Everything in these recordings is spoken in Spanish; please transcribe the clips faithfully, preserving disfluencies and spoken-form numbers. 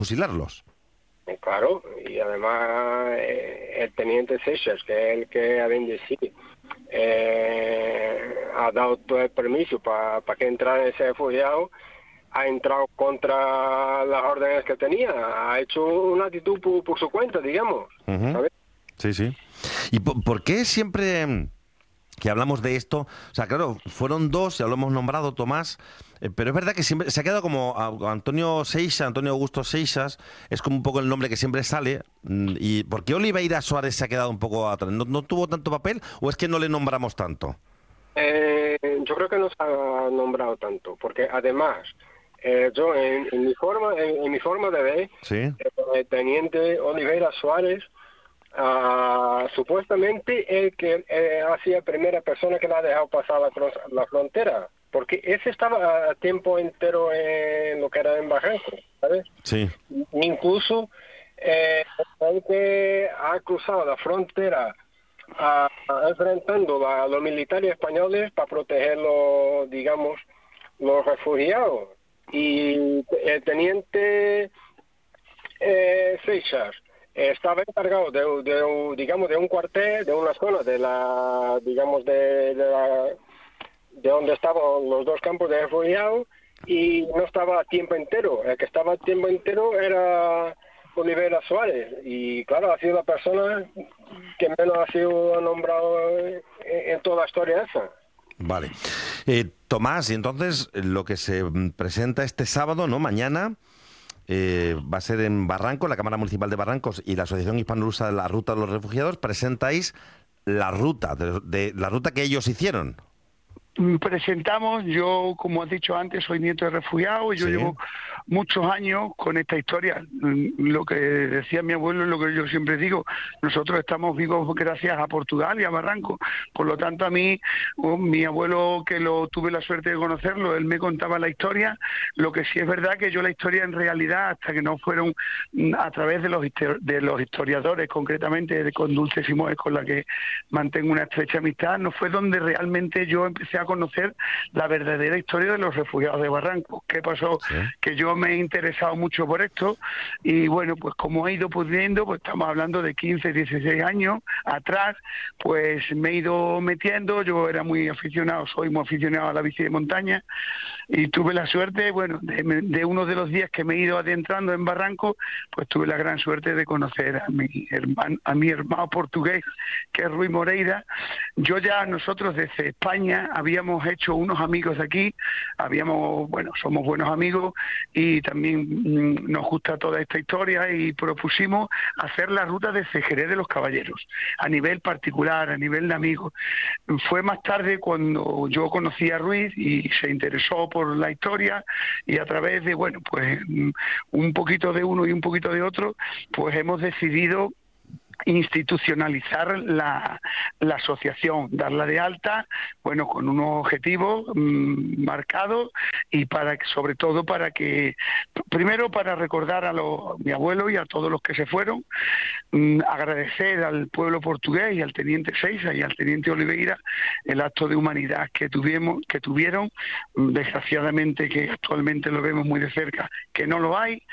fusilarlos. Claro, y además eh, el teniente Seixas, que es el que ha bendecido, eh, ha dado todo el permiso para pa que entrara ese refugiado, ha entrado contra las órdenes que tenía, ha hecho una actitud por, por su cuenta, digamos, Ujú. ¿sabes? Sí, sí. ¿Y por, por qué siempre mm, que hablamos de esto? O sea, claro, fueron dos, ya lo hemos nombrado, Tomás, eh, pero es verdad que siempre se ha quedado como a- Antonio Seixas, Antonio Augusto Seixas, es como un poco el nombre que siempre sale. mm, ¿Y por qué Oliveira Suárez se ha quedado un poco atrás? ¿No, no tuvo tanto papel o es que no le nombramos tanto? Eh, yo creo que no se ha nombrado tanto, porque además, eh, yo en, en mi forma en, en mi forma de ver, Sí, eh, el teniente Oliveira Suárez, ah, supuestamente el que eh, ha sido la primera persona que la ha dejado pasar la, cros- la frontera, porque ese estaba a tiempo entero en lo que era en Barranco, ¿sabes? sí. Incluso eh, el que ha cruzado la frontera a, a enfrentando a los militares españoles para proteger los, digamos, los refugiados. Y el teniente eh, Seixas estaba encargado de, de, digamos, de un cuartel, de una zona de la, digamos, de, de, la, de donde estaban los dos campos de refugiados, y no estaba a tiempo entero. El que estaba a tiempo entero era Oliveira Suárez, y claro, ha sido la persona que menos ha sido nombrado en, en toda la historia esa. Vale. Eh, Tomás, y entonces eh, lo que se mm, presenta este sábado, ¿no? Mañana, eh, va a ser en Barranco, la Cámara Municipal de Barrancos y la Asociación Hispano-Rusa de la Ruta de los Refugiados, presentáis la ruta, de, de- la ruta que ellos hicieron. Mm, Presentamos, yo como has dicho antes, soy nieto de refugiados, yo Sí. llevo muchos años con esta historia. Mm, Lo que decía mi abuelo es lo que yo siempre digo, nosotros estamos vivos gracias a Portugal y a Barranco. Por lo tanto, a mí, oh, mi abuelo, que lo tuve la suerte de conocerlo, él me contaba la historia. Lo que sí es verdad que yo la historia en realidad, hasta que no fueron mm, a través de los, histo- de los historiadores, concretamente de con Dulce Simón, con la que mantengo una estrecha amistad, no fue donde realmente yo empecé a conocer la verdadera historia de los refugiados de Barranco. ¿Qué pasó? Sí. Que yo me he interesado mucho por esto y bueno, pues como he ido pudiendo, pues estamos hablando de quince, dieciséis años atrás, pues me he ido metiendo. Yo era muy aficionado, soy muy aficionado a la bici de montaña y tuve la suerte, bueno, de, de uno de los días que me he ido adentrando en Barranco, pues tuve la gran suerte de conocer a mi hermano, a mi hermano portugués, que es Rui Moreira. Yo ya, nosotros desde España habíamos hecho unos amigos de aquí, habíamos, bueno, somos buenos amigos y también mm, nos gusta toda esta historia y propusimos hacer la ruta de Cejeré de los Caballeros, a nivel particular, a nivel de amigos. Fue más tarde cuando yo conocí a Ruiz y se interesó por la historia y a través de, bueno, pues mm, un poquito de uno y un poquito de otro, pues hemos decidido institucionalizar la, la asociación, darla de alta, bueno, con unos objetivos mmm, marcados y para que, sobre todo para que, primero para recordar a, los, a mi abuelo y a todos los que se fueron, mmm, agradecer al pueblo portugués y al teniente Seixas y al teniente Oliveira el acto de humanidad que tuvimos, que tuvieron, desgraciadamente que actualmente lo vemos muy de cerca, que no lo hay,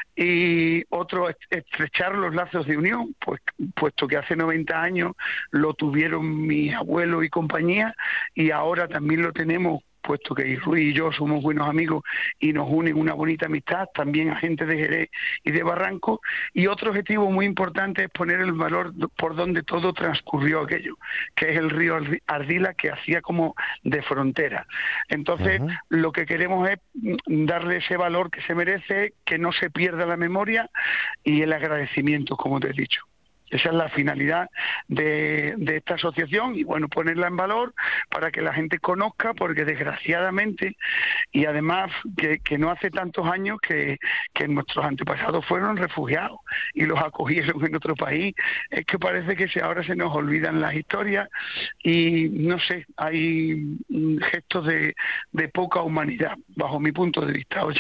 y otro, estrechar los lazos de unión, pues puesto que hace noventa años lo tuvieron mi abuelo y compañía, y ahora también lo tenemos, puesto que Ruiz y yo somos buenos amigos y nos unen una bonita amistad, también a gente de Jerez y de Barranco. Y otro objetivo muy importante es poner el valor por donde todo transcurrió aquello, que es el río Ardila, que hacía como de frontera. Entonces, Ujú. lo que queremos es darle ese valor que se merece, que no se pierda la memoria y el agradecimiento, como te he dicho. Esa es la finalidad de, de esta asociación y bueno, ponerla en valor para que la gente conozca, porque desgraciadamente, y además que, que no hace tantos años que, que nuestros antepasados fueron refugiados y los acogieron en otro país, es que parece que se, ahora se nos olvidan las historias y no sé, hay mm, gestos de, de poca humanidad, bajo mi punto de vista, oye. Ujú.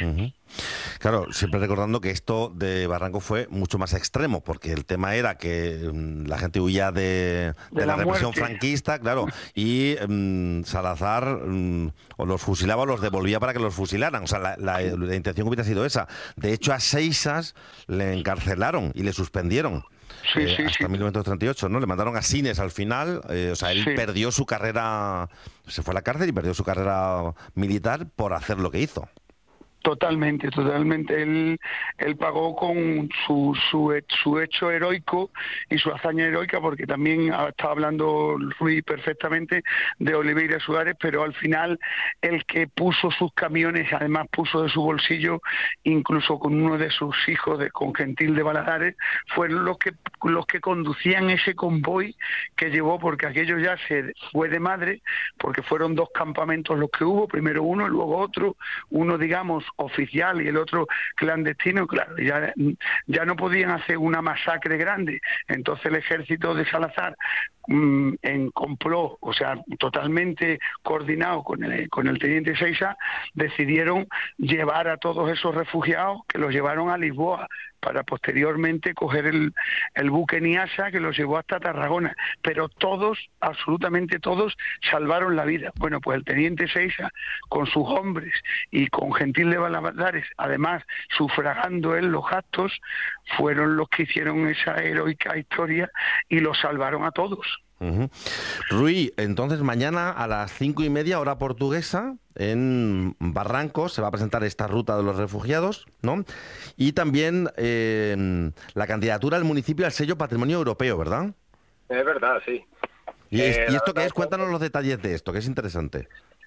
Claro, siempre recordando que esto de Barranco fue mucho más extremo, porque el tema era que um, la gente huía de, de, de la, la represión franquista, claro, y um, Salazar um, o los fusilaba o los devolvía para que los fusilaran. O sea, la, la, la intención hubiera sido esa. De hecho, a Seixas le encarcelaron y le suspendieron. Sí, eh, sí, hasta sí. mil novecientos treinta y ocho, ¿no? Le mandaron a Sines al final, eh, o sea, él Sí. perdió su carrera, se fue a la cárcel y perdió su carrera militar por hacer lo que hizo. Totalmente, totalmente. Él, él pagó con su, su, su hecho heroico y su hazaña heroica, porque también estaba hablando Ruiz perfectamente de Oliveira Suárez, pero al final el que puso sus camiones, además puso de su bolsillo, incluso con uno de sus hijos, de, con Gentil de Valadares, fueron los que, los que conducían ese convoy que llevó, porque aquello ya se fue de madre, porque fueron dos campamentos los que hubo, primero uno y luego otro, uno digamos oficial y el otro clandestino, claro, ya, ya no podían hacer una masacre grande. Entonces el ejército de Salazar, mmm, en complot, o sea, totalmente coordinado con el, con el teniente Seixas, decidieron llevar a todos esos refugiados, que los llevaron a Lisboa, para posteriormente coger el, el buque Niasa que los llevó hasta Tarragona. Pero todos, absolutamente todos, salvaron la vida. Bueno, pues el teniente Seixas, con sus hombres y con Gentil de Valadares, además sufragando él los gastos, fueron los que hicieron esa heroica historia y los salvaron a todos. Uh-huh. Rui, entonces mañana a las cinco y media hora portuguesa en Barrancos se va a presentar esta ruta de los refugiados, ¿no? Y también eh, la candidatura del municipio al sello Patrimonio Europeo, ¿verdad? Es verdad, sí. ¿Y, es, eh, ¿y esto qué es? que... Cuéntanos los detalles de esto, que es interesante.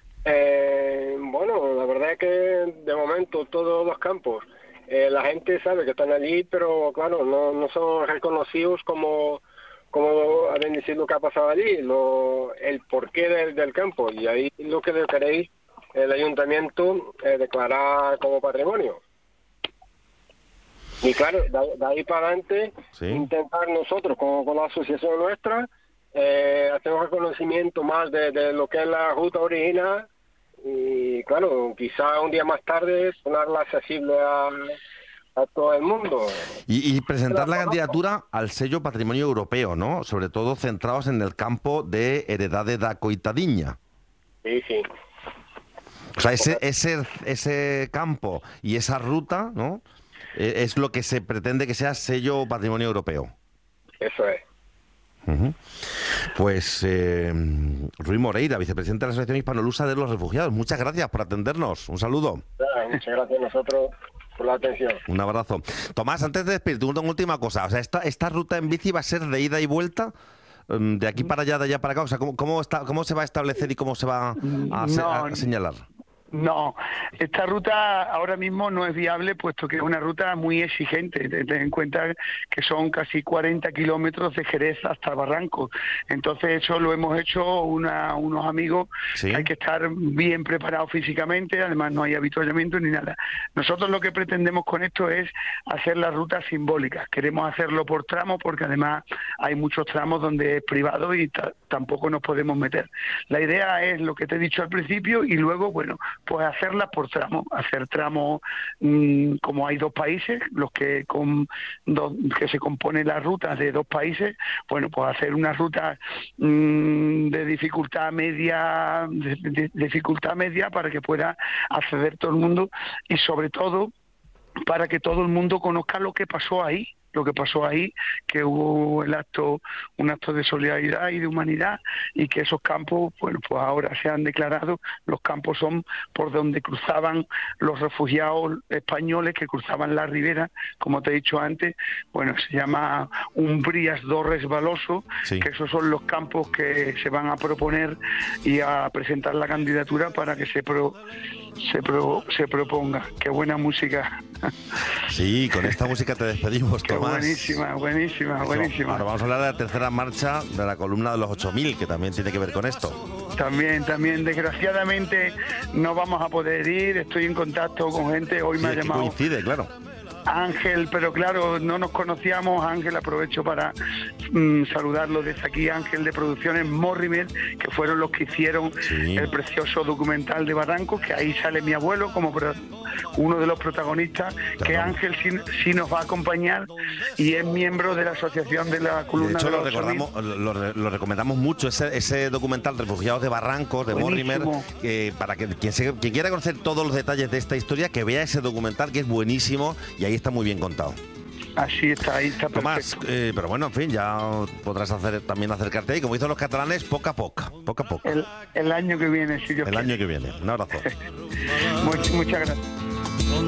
Eh, bueno, la verdad es que de momento todos los campos, eh, la gente sabe que están allí, pero claro, no, no son reconocidos como... como habéis decir lo que ha pasado allí, lo, el porqué del, del campo, y ahí lo que queréis el ayuntamiento eh, declarar como patrimonio. Y claro, de, de ahí para adelante, sí. intentar nosotros, con, con la asociación nuestra, eh, hacer un reconocimiento más de, de lo que es la ruta original, y claro, quizá un día más tarde ponerla accesible a... a todo el mundo. Y, y presentar la candidatura al sello Patrimonio Europeo, ¿no? Sobre todo centrados en el campo de Heredade da Coitadiña. Sí, sí. O sea, ese, ese, ese campo y esa ruta, ¿no? Eh, es lo que se pretende que sea sello Patrimonio Europeo. Eso es. Uh-huh. Pues eh, Rui Moreira, vicepresidente de la Asociación Hispanolusa de los Refugiados, muchas gracias por atendernos. Un saludo. Ya, muchas gracias a nosotros por la atención. Un abrazo. Tomás, antes de despedirte, una última cosa. O sea, esta, esta ruta en bici va a ser de ida y vuelta, um, de aquí para allá, de allá para acá. O sea, ¿cómo, cómo, está, cómo se va a establecer y cómo se va a, se, a señalar? No, esta ruta ahora mismo no es viable, puesto que es una ruta muy exigente. Ten en cuenta que son casi cuarenta kilómetros de Jerez hasta Barranco. Entonces eso lo hemos hecho una, unos amigos. ¿Sí? Hay que estar bien preparados físicamente, además no hay avituallamiento ni nada. Nosotros lo que pretendemos con esto es hacer las rutas simbólicas. Queremos hacerlo por tramos, porque además hay muchos tramos donde es privado y tampoco nos podemos meter. La idea es lo que te he dicho al principio, y luego, bueno, pues hacerlas por tramos, hacer tramos, mmm, como hay dos países, los que con dos, que se compone las rutas de dos países, bueno, pues hacer una ruta mmm, de dificultad media, de, de, de dificultad media para que pueda acceder todo el mundo, y sobre todo para que todo el mundo conozca lo que pasó ahí. Lo que pasó ahí, que hubo el acto, un acto de solidaridad y de humanidad, y que esos campos, bueno, pues ahora se han declarado, los campos son por donde cruzaban los refugiados españoles que cruzaban la ribera, como te he dicho antes, bueno, se llama Umbrías do Resbaloso, sí. que esos son los campos que se van a proponer y a presentar la candidatura para que se pro, se pro, se proponga. Qué buena música. Sí, con esta música te despedimos, Tomás. Buenísima, buenísima, Eso. buenísima. Ahora vamos a hablar de la tercera marcha de la columna de los ocho mil, que también tiene que ver con esto. También, también. Desgraciadamente no vamos a poder ir. Estoy en contacto con gente. Hoy sí, me ha es que llamado coincide, claro. Ángel, pero claro, no nos conocíamos. Ángel, aprovecho para mmm, saludarlo desde aquí, Ángel de Producciones Morrimer, que fueron los que hicieron sí. el precioso documental de Barranco, que ahí sale mi abuelo como, pro, uno de los protagonistas, Claro. que Ángel sí, sí nos va a acompañar y es miembro de la Asociación de la De Columna hecho, de lo, los recordamos, lo, lo- lo recomendamos mucho, ese, ese documental Refugiados de Barrancos, de Buenísimo. Mortimer, que para que quien, se- quien quiera conocer todos los detalles de esta historia, que vea ese documental, que es buenísimo y ahí está muy bien contado. Así está, ahí está Tomás, perfecto. eh, pero bueno, en fin, ya podrás hacer también acercarte ahí, como dicen los catalanes, poco a poco, poco a poco. El, el año que viene, si Dios El quiere. año que viene. Un abrazo. Much- muchas gracias.